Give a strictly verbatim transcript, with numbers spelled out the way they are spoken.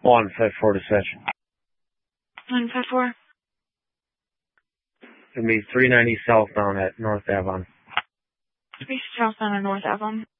One five four to Setch. One five four. It'll be three ninety southbound at North Avon. Three southbound on North Avon.